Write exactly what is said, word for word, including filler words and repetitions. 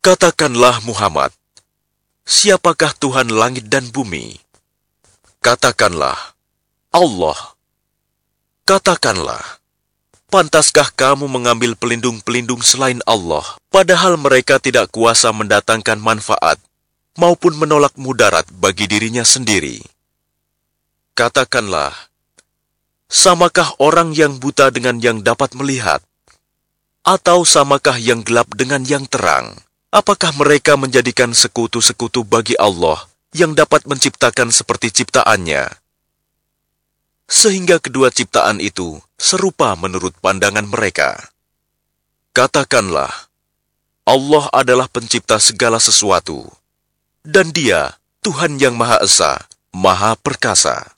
Katakanlah Muhammad, siapakah Tuhan langit dan bumi? Katakanlah, Allah. Katakanlah, pantaskah kamu mengambil pelindung-pelindung selain Allah, padahal mereka tidak kuasa mendatangkan manfaat maupun menolak mudarat bagi dirinya sendiri? Katakanlah, samakah orang yang buta dengan yang dapat melihat? Atau samakah yang gelap dengan yang terang? Apakah mereka menjadikan sekutu-sekutu bagi Allah yang dapat menciptakan seperti ciptaannya? Sehingga kedua ciptaan itu serupa menurut pandangan mereka. Katakanlah, Allah adalah pencipta segala sesuatu, dan Dia Tuhan yang Maha Esa, Maha Perkasa.